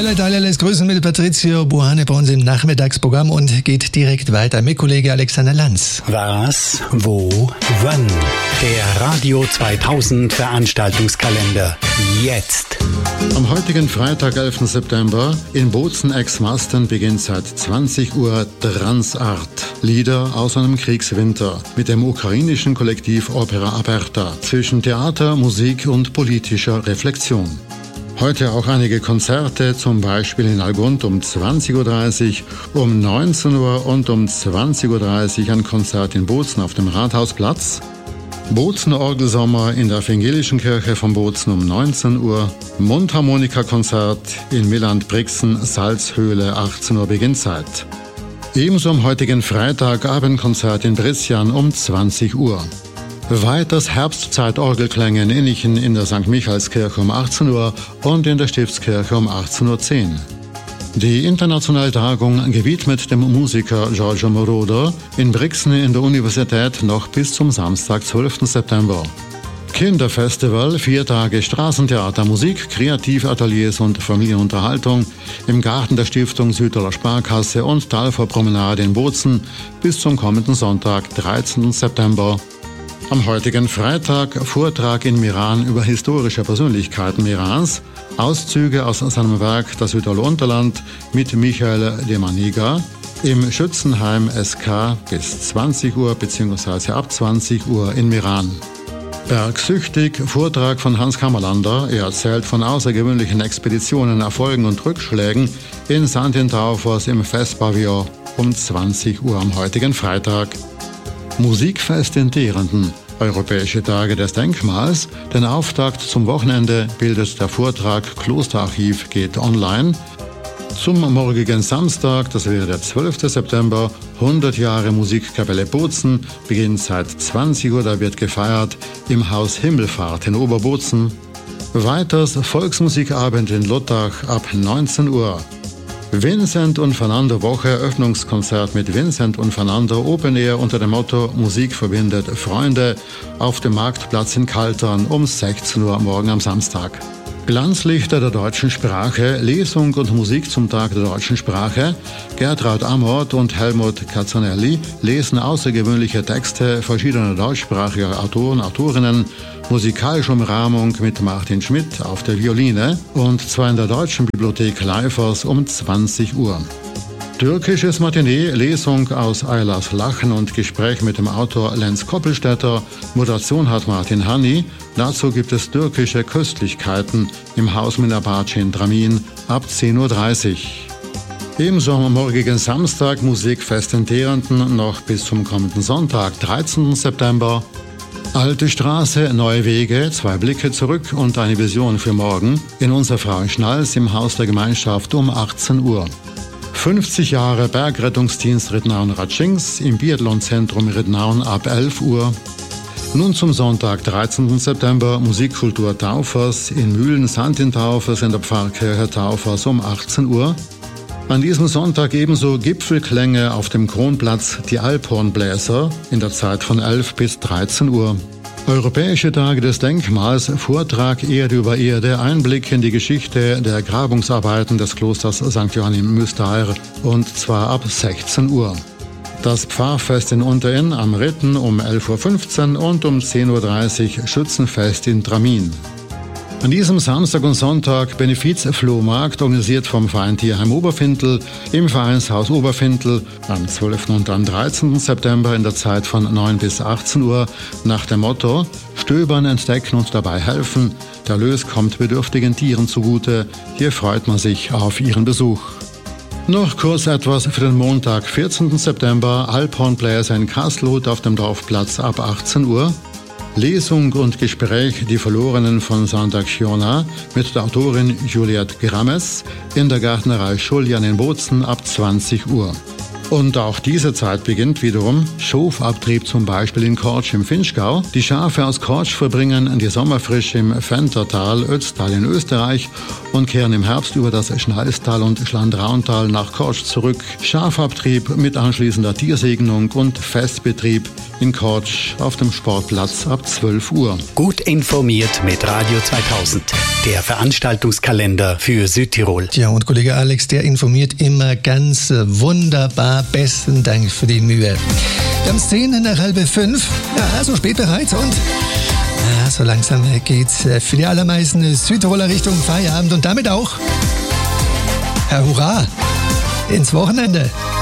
Müller Italien lässt grüßen mit Patrizio Buhane bei uns im Nachmittagsprogramm und geht direkt weiter mit Kollege Alexander Lanz. Was, wo, wann? Der Radio 2000 Veranstaltungskalender. Jetzt. Am heutigen Freitag, 11. September, in Bozen-Ex-Masten beginnt seit 20 Uhr Transart. Lieder aus einem Kriegswinter mit dem ukrainischen Kollektiv Opera Aperta zwischen Theater, Musik und politischer Reflexion. Heute auch einige Konzerte, zum Beispiel in Algund um 20.30 Uhr, um 19 Uhr und um 20.30 Uhr ein Konzert in Bozen auf dem Rathausplatz. Bozen Orgelsommer in der Evangelischen Kirche von Bozen um 19 Uhr. Mundharmonika-Konzert in Milland-Brixen, Salzhöhle, 18 Uhr Beginnzeit. Ebenso am heutigen Freitag Abendkonzert in Brizjan um 20 Uhr. Weiters Herbstzeit-Orgelklänge in Innichen in der St. Michaelskirche um 18 Uhr und in der Stiftskirche um 18.10 Uhr. Die internationale Tagung gewidmet dem Musiker Giorgio Moroder in Brixen in der Universität noch bis zum Samstag, 12. September. Kinderfestival, 4 Tage Straßentheater, Musik, Kreativateliers und Familienunterhaltung im Garten der Stiftung Südtiroler Sparkasse und Talvorpromenade in Bozen bis zum kommenden Sonntag, 13. September. Am heutigen Freitag Vortrag in Meran über historische Persönlichkeiten Merans, Auszüge aus seinem Werk Das Südtiroler Unterland mit Michael de Maniga im Schützenheim SK bis 20 Uhr bzw. ab 20 Uhr in Meran. Bergsüchtig, Vortrag von Hans Kammerlander. Er erzählt von außergewöhnlichen Expeditionen, Erfolgen und Rückschlägen in Sant'Intaufos im Festpavillon um 20 Uhr am heutigen Freitag. Musikfest in Teerenden, Europäische Tage des Denkmals. Den Auftakt zum Wochenende bildet der Vortrag Klosterarchiv geht online. Zum morgigen Samstag, das wäre der 12. September, 100 Jahre Musikkapelle Bozen, beginnt seit 20 Uhr, da wird gefeiert im Haus Himmelfahrt in Oberbozen. Weiters Volksmusikabend in Luttach ab 19 Uhr. Vincent und Fernando Woche, Eröffnungskonzert mit Vincent und Fernando Open Air unter dem Motto Musik verbindet Freunde auf dem Marktplatz in Kaltern um 16 Uhr morgen am Samstag. Glanzlichter der deutschen Sprache, Lesung und Musik zum Tag der deutschen Sprache. Gertraud Amort und Helmut Cazzanelli lesen außergewöhnliche Texte verschiedener deutschsprachiger Autoren, Autorinnen, musikalische Umrahmung mit Martin Schmidt auf der Violine und zwar in der Deutschen Bibliothek Leifers um 20 Uhr. Türkisches Matinee, Lesung aus Aylas Lachen und Gespräch mit dem Autor Lenz Koppelstädter. Moderation hat Martin Hanni. Dazu gibt es türkische Köstlichkeiten im Haus Minabaci in Dramin ab 10.30 Uhr. Ebenso am morgigen Samstag Musikfest in Teerenden noch bis zum kommenden Sonntag, 13. September. Alte Straße, neue Wege, 2 Blicke zurück und eine Vision für morgen in unser Frau in Schnalz im Haus der Gemeinschaft um 18 Uhr. 50 Jahre Bergrettungsdienst Ridnaun-Ratschings im Biathlonzentrum Ridnaun ab 11 Uhr. Nun zum Sonntag, 13. September, Musikkultur Taufers in Mühlen Sant'Intaufos in der Pfarrkirche Taufers um 18 Uhr. An diesem Sonntag ebenso Gipfelklänge auf dem Kronplatz, die Alphornbläser in der Zeit von 11 bis 13 Uhr. Europäische Tage des Denkmals, Vortrag Erde über Erde, Einblick in die Geschichte der Grabungsarbeiten des Klosters St. Johann im Mystère und zwar ab 16 Uhr. Das Pfarrfest in Unterinn am Ritten um 11.15 Uhr und um 10.30 Uhr Schützenfest in Dramin. An diesem Samstag und Sonntag Benefiz-Flohmarkt, organisiert vom Verein Tierheim Oberfintel im Vereinshaus Oberfintel am 12. und am 13. September in der Zeit von 9 bis 18 Uhr nach dem Motto Stöbern, entdecken und dabei helfen. Der Erlös kommt bedürftigen Tieren zugute. Hier freut man sich auf Ihren Besuch. Noch kurz etwas für den Montag, 14. September, Alphornbläser in Kastelruth auf dem Dorfplatz ab 18 Uhr. Lesung und Gespräch Die Verlorenen von Sant'Acciona mit der Autorin Juliette Grammes in der Gärtnerei Schuljan in Bozen ab 20 Uhr. Und auch diese Zeit beginnt wiederum. Schofabtrieb zum Beispiel in Kortsch im Vinschgau. Die Schafe aus Kortsch verbringen die Sommerfrische im Fentertal, Ötztal in Österreich und kehren im Herbst über das Schneistal und Schlandrauntal nach Kortsch zurück. Schafabtrieb mit anschließender Tiersegnung und Festbetrieb in Kortsch auf dem Sportplatz ab 12 Uhr. Gut informiert mit Radio 2000, der Veranstaltungskalender für Südtirol. Ja, und Kollege Alex, der informiert immer ganz wunderbar. Besten Dank für die Mühe. Wir haben 10 nach 4:30. Ja, so spät bereits und so langsam geht's für die allermeisten Südtiroler Richtung Feierabend und damit auch, Hurra, ins Wochenende.